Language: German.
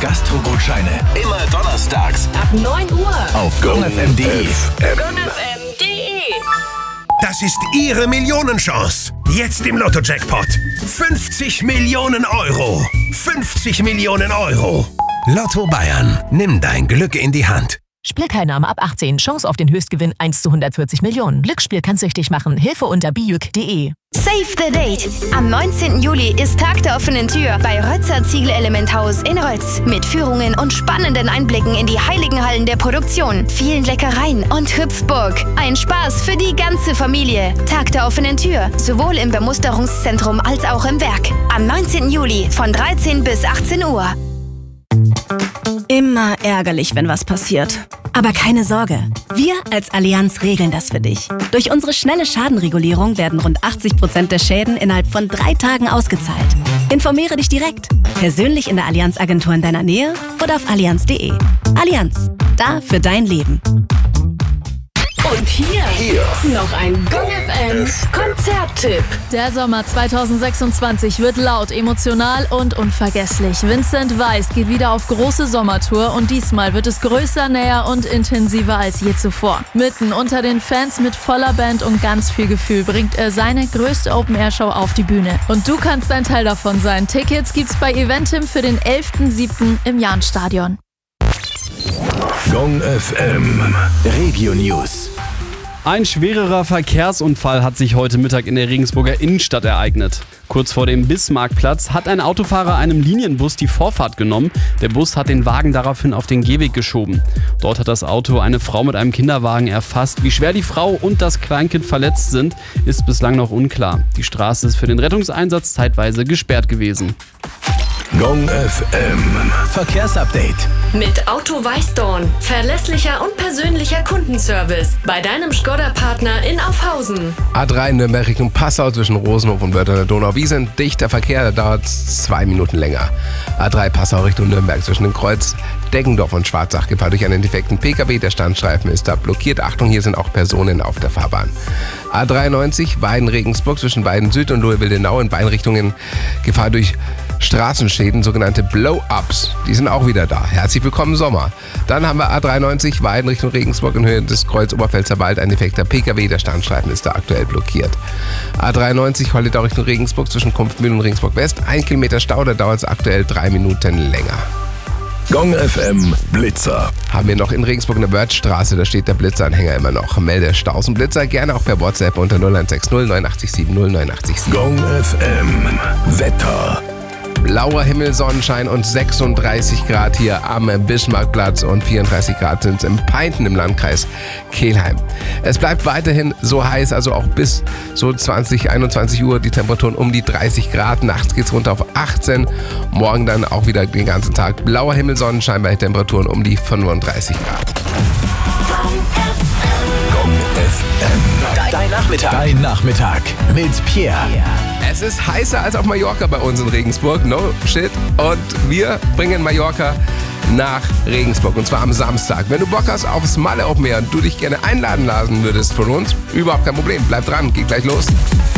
Gastrogutscheine. Immer donnerstags ab 9 Uhr auf gongfm.de. Das ist Ihre Millionenchance. Jetzt im Lotto-Jackpot. 50 Millionen Euro. 50 Millionen Euro. Lotto Bayern. Nimm dein Glück in die Hand. Spielteilnahme ab 18. Chance auf den Höchstgewinn 1 zu 140 Millionen. Glücksspiel kann süchtig machen. Hilfe unter bijuk.de. Save the Date. Am 19. Juli ist Tag der offenen Tür bei Rötzer Ziegel-Elementhaus in Rötz. Mit Führungen und spannenden Einblicken in die heiligen Hallen der Produktion, vielen Leckereien und Hüpfburg. Ein Spaß für die ganze Familie. Tag der offenen Tür, sowohl im Bemusterungszentrum als auch im Werk. Am 19. Juli von 13 bis 18 Uhr. Immer ärgerlich, wenn was passiert. Aber keine Sorge, wir als Allianz regeln das für dich. Durch unsere schnelle Schadenregulierung werden rund 80% der Schäden innerhalb von 3 Tagen ausgezahlt. Informiere dich direkt, persönlich in der Allianz-Agentur in deiner Nähe oder auf allianz.de. Allianz, da für dein Leben. Und hier noch ein Gong FM Konzerttipp. Der Sommer 2026 wird laut, emotional und unvergesslich. Vincent Weiss geht wieder auf große Sommertour und diesmal wird es größer, näher und intensiver als je zuvor. Mitten unter den Fans mit voller Band und ganz viel Gefühl bringt er seine größte Open-Air-Show auf die Bühne. Und du kannst ein Teil davon sein. Tickets gibt's bei Eventim für den 11.07. im Jahnstadion. Gong FM Regio News. Ein schwererer Verkehrsunfall hat sich heute Mittag in der Regensburger Innenstadt ereignet. Kurz vor dem Bismarckplatz hat ein Autofahrer einem Linienbus die Vorfahrt genommen. Der Bus hat den Wagen daraufhin auf den Gehweg geschoben. Dort hat das Auto eine Frau mit einem Kinderwagen erfasst. Wie schwer die Frau und das Kleinkind verletzt sind, ist bislang noch unklar. Die Straße ist für den Rettungseinsatz zeitweise gesperrt gewesen. Gong FM Verkehrsupdate. Mit Auto Weißdorn. Verlässlicher und persönlicher Kundenservice. Bei deinem Skoda-Partner in Aufhausen. A3 Nürnberg Richtung Passau zwischen Rosenhof und Wörther der Donau-Wiesn. Dichter Verkehr, da dauert es 2 Minuten länger. A3 Passau Richtung Nürnberg zwischen dem Kreuz Deggendorf und Schwarzach. Gefahr durch einen defekten PKW. Der Standstreifen ist da blockiert. Achtung, hier sind auch Personen auf der Fahrbahn. A93 Weiden-Regensburg zwischen Weiden Süd und Lohne-Wildenau in beiden Richtungen. Gefahr durch Straßenschäden, sogenannte Blow-Ups. Die sind auch wieder da. Herzlich willkommen im Sommer. Dann haben wir A93 Weiden Richtung Regensburg in Höhe des Kreuz Oberpfälzer Wald. Ein defekter PKW. Der Standstreifen ist da aktuell blockiert. A93 Holledau Richtung Regensburg zwischen Kumpfmühl und Regensburg West. 1 Kilometer Stau, da dauert es aktuell 3 Minuten länger. Gong FM Blitzer. Haben wir noch in Regensburg eine Wörthstraße, da steht der Blitzeranhänger immer noch. Melde Staus und Blitzer gerne auch per WhatsApp unter 0160 987 0987. Gong FM Wetter. Blauer Himmel, Sonnenschein und 36 Grad hier am Bismarckplatz und 34 Grad sind es in Peinten im Landkreis Kelheim. Es bleibt weiterhin so heiß, also auch bis so 21 Uhr die Temperaturen um die 30 Grad. Nachts geht's runter auf 18. Morgen dann auch wieder den ganzen Tag blauer Himmel, Sonnenschein bei Temperaturen um die 35 Grad. Gong FM. Dein Nachmittag mit Pierre. Es ist heißer als auf Mallorca bei uns in Regensburg, no shit. Und wir bringen Mallorca nach Regensburg und zwar am Samstag. Wenn du Bock hast aufs Malle Open Air und du dich gerne einladen lassen würdest von uns, überhaupt kein Problem. Bleib dran, geht gleich los.